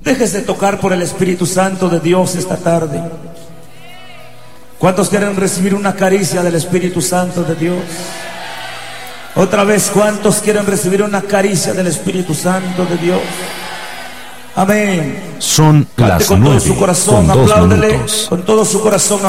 Déjese tocar por el Espíritu Santo de Dios esta tarde. ¿Cuántos quieren recibir una caricia del Espíritu Santo de Dios? Otra vez, ¿cuántos quieren recibir una caricia del Espíritu Santo de Dios? Amén. Son Cante las con todo 9 su corazón, con 2 apláudele minutos. con todo su corazón.